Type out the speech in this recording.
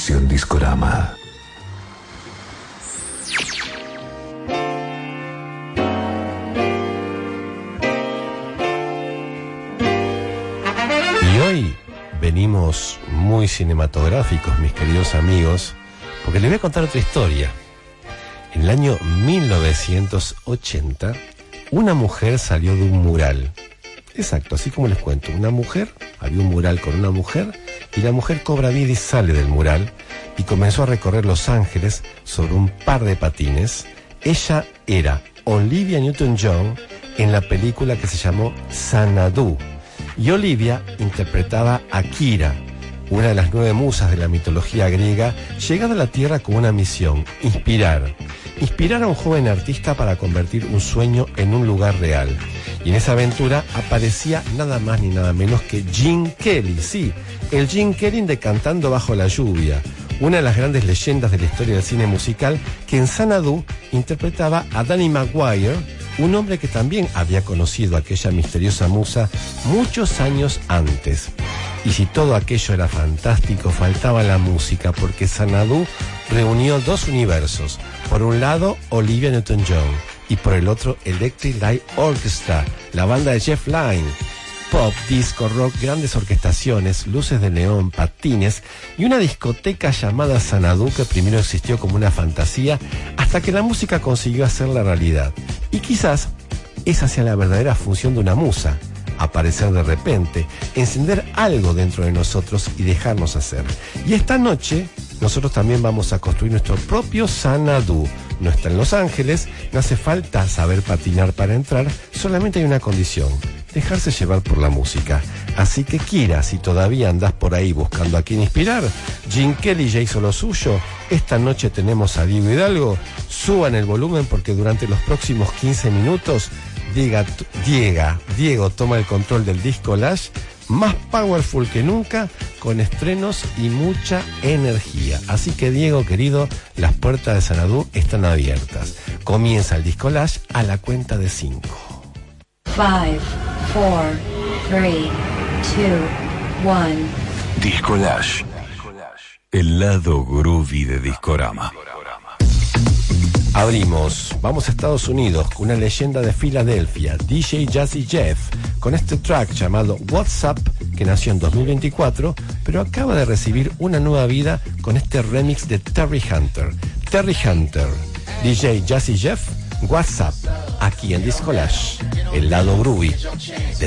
Estación Discorama. Y hoy venimos muy cinematográficos, mis queridos amigos, porque les voy a contar otra historia. En el año 1980, una mujer salió de un mural. Exacto, así como les cuento, había un mural con una mujer, y la mujer cobra vida y sale del mural, y comenzó a recorrer Los Ángeles sobre un par de patines. Ella era Olivia Newton-John en la película que se llamó Xanadu, y Olivia interpretaba a Kira, una de las 9 musas de la mitología griega, llegada a la Tierra con una misión: inspirar a un joven artista para convertir un sueño en un lugar real. Y en esa aventura aparecía nada más ni nada menos que Gene Kelly, sí, el Gene Kelly de Cantando bajo la lluvia, una de las grandes leyendas de la historia del cine musical, que en Xanadu interpretaba a Danny Maguire, un hombre que también había conocido a aquella misteriosa musa muchos años antes. Y si todo aquello era fantástico, faltaba la música, porque Xanadu reunió dos universos. Por un lado, Olivia Newton-John, y por el otro, Electric Light Orchestra, la banda de Jeff Lynne. Pop, disco, rock, grandes orquestaciones, luces de neón, patines y una discoteca llamada Xanadu, que primero existió como una fantasía hasta que la música consiguió hacerla realidad. Y quizás esa sea la verdadera función de una musa: aparecer de repente, encender algo dentro de nosotros y dejarnos hacer. Y esta noche nosotros también vamos a construir nuestro propio Xanadu. No está en Los Ángeles, no hace falta saber patinar para entrar, solamente hay una condición: dejarse llevar por la música. Así que Kira, si todavía andás por ahí buscando a quién inspirar, Gene Kelly ya hizo lo suyo, esta noche tenemos a Diego Hidalgo. Suban el volumen porque durante los próximos 15 minutos Diego toma el control del Disco Lash, más powerful que nunca, con estrenos y mucha energía. Así que, Diego querido, las puertas de Xanadu están abiertas. Comienza el Disco Lash a la cuenta de 5. 5, 4, 3, 2, 1. Disco Lash, el lado groovy de Discorama. Abrimos, vamos a Estados Unidos con una leyenda de Filadelfia, DJ Jazzy Jeff, con este track llamado WhatsApp, que nació en 2024, pero acaba de recibir una nueva vida con este remix de Terry Hunter. Terry Hunter, DJ Jazzy Jeff, WhatsApp, aquí en Disco Lash, el lado groovy de